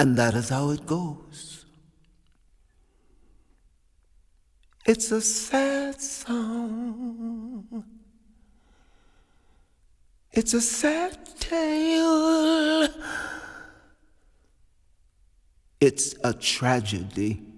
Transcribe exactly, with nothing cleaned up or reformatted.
And that is how it goes. It's a sad song. It's a sad tale. It's a tragedy.